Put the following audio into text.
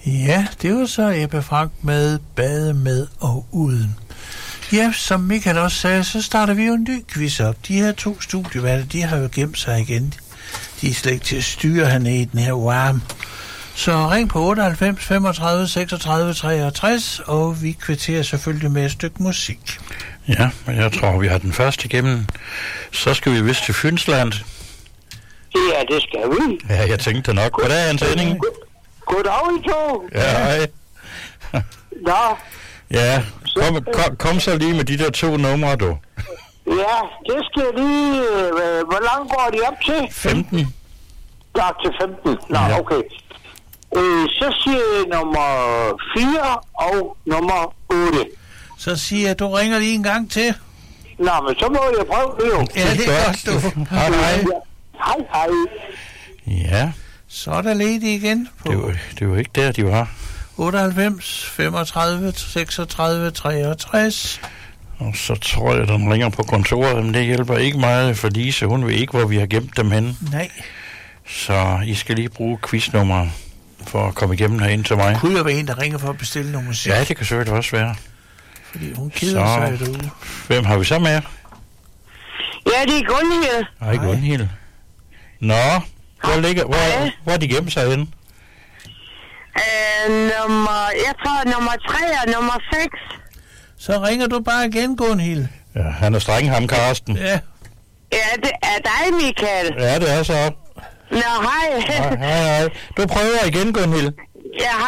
Ja, det var så Ebbe Frank med Bade med og uden. Ja, som Michael også sagde, så starter vi jo en ny quiz op. De her 2 studieværter, de har jo gemt sig igen. De er slet ikke til at styre hernede i den her varme. Så ring på 98 35 36 63, og vi kvitterer selvfølgelig med et stykke musik. Ja, men jeg tror, vi har den første igennem. Så skal vi vist til Fynsland. Ja, det skal vi. Ja, jeg tænkte nok. Goddag, Hans Henning. Goddag, I to. Ja, hej. Nå. Ja, kom så lige med de der 2 numre, du. Ja, det skal lige... hvor langt går de op til? 15. Ja, til 15. Nå, Ja. okay. Så siger jeg nummer 4 og nummer 8. Så siger jeg, du ringer lige en gang til. Nå, men så må jeg prøve det jo. Ja, det er godt, du. Hej, hej. Hej, hej. Ja, Så er der ledig igen på det var ikke der, de var. 98 35 36 63. Og så tror jeg, den ringer på kontoret, men det hjælper ikke meget, for Lise, hun ved ikke, hvor vi har gemt dem henne. Nej. Så I skal lige bruge quiznummer for at komme igennem herind til mig. Kunne jo være en, der ringer for at bestille noget musik. Ja, det kan selvfølgelig også være. Fordi hun keder sig derude. Hvem har vi så med? Ja, det er Gunhild. Hej, Gunhild. Nå, hvor er de gemt sig henne? Jeg tror nummer 3 og nummer 6. Så ringer du bare igen, Gunhild. Ja, han er streng, ham Karsten. Ja. Ja, det er dig, Michael. Ja, det er så. Nå, hej. Hej. Du prøver igen, Gunhild. Ja,